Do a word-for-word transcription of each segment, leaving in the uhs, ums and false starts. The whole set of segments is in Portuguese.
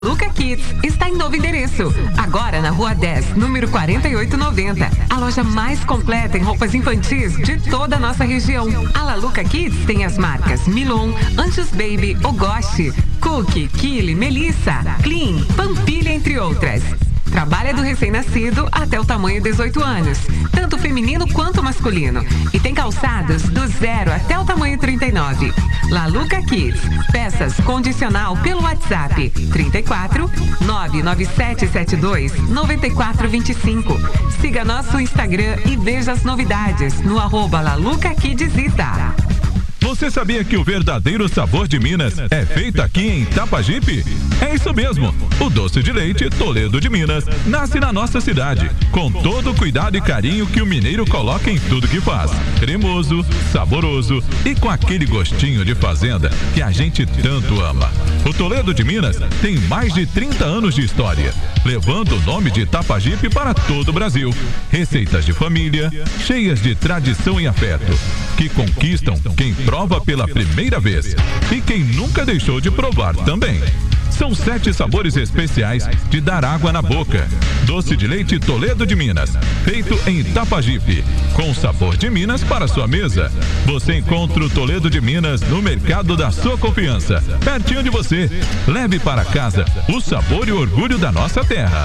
Luca Kids está em novo endereço, agora na Rua dez, número quarenta e oito noventa. A loja mais completa em roupas infantis de toda a nossa região. A La Luca Kids tem as marcas Milon, Anjos Baby, Ogoshi, Cookie, Kili, Melissa, Clean, Pampilha, entre outras. Trabalha do recém-nascido até o tamanho dezoito anos, tanto feminino quanto masculino. E tem calçados do zero até o tamanho trinta e nove. La Luca Kids. Peças condicional pelo WhatsApp trinta e quatro, nove nove sete sete dois, nove quatro dois cinco. Siga nosso Instagram e veja as novidades no arroba La Luca Kids Ita. Você sabia que o verdadeiro sabor de Minas é feito aqui em Itapajipe? É isso mesmo. O doce de leite Toledo de Minas nasce na nossa cidade, com todo o cuidado e carinho que o mineiro coloca em tudo que faz. Cremoso, saboroso e com aquele gostinho de fazenda que a gente tanto ama. O Toledo de Minas tem mais de trinta anos de história, levando o nome de Itapajipe para todo o Brasil. Receitas de família, cheias de tradição e afeto, que conquistam quem prova pela primeira vez e quem nunca deixou de provar também. São sete sabores especiais de dar água na boca. Doce de leite Toledo de Minas, feito em Itapajipe, com sabor de Minas para sua mesa. Você encontra o Toledo de Minas no mercado da sua confiança, pertinho de você. Leve para casa o sabor e o orgulho da nossa terra.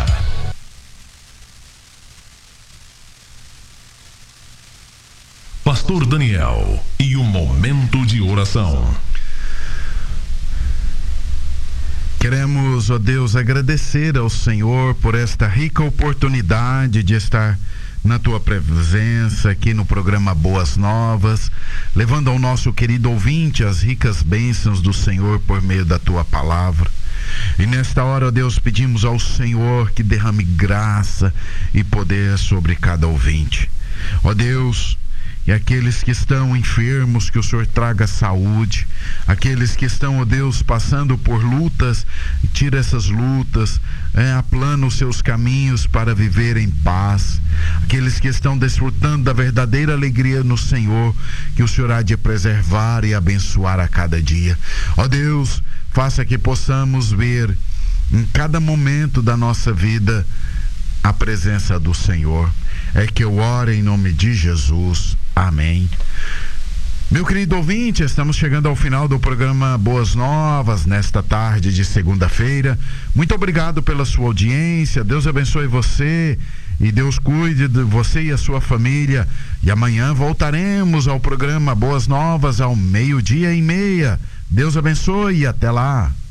Pastor Daniel e o momento de oração. Queremos, ó Deus, agradecer ao Senhor por esta rica oportunidade de estar na tua presença aqui no programa Boas Novas, levando ao nosso querido ouvinte as ricas bênçãos do Senhor por meio da tua palavra. E nesta hora, ó Deus, pedimos ao Senhor que derrame graça e poder sobre cada ouvinte. Ó Deus, e aqueles que estão enfermos, que o Senhor traga saúde. Aqueles que estão, ó Deus, passando por lutas, tira essas lutas, é, aplana os seus caminhos para viver em paz. Aqueles que estão desfrutando da verdadeira alegria no Senhor, que o Senhor há de preservar e abençoar a cada dia. Ó Deus, faça que possamos ver em cada momento da nossa vida a presença do Senhor. É que eu oro em nome de Jesus. Amém. Meu querido ouvinte, estamos chegando ao final do programa Boas Novas, nesta tarde de segunda-feira. Muito obrigado pela sua audiência. Deus abençoe você e Deus cuide de você e a sua família. E amanhã voltaremos ao programa Boas Novas ao meio-dia e meia. Deus abençoe e até lá.